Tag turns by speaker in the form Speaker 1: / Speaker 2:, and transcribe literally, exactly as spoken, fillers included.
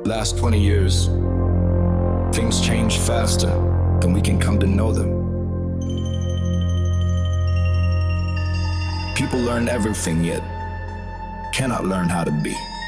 Speaker 1: Last twenty years, things change faster than we can come to know them. People learn everything yet cannot learn how to be.